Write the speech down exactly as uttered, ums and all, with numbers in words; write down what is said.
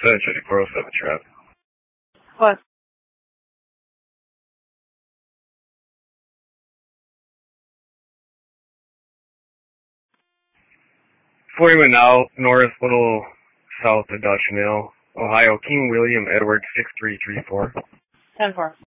seven fifty-four oh seven trap. What? forty-one now, north, little south of Dutch Mill, Ohio, King William Edward six three three four. ten four.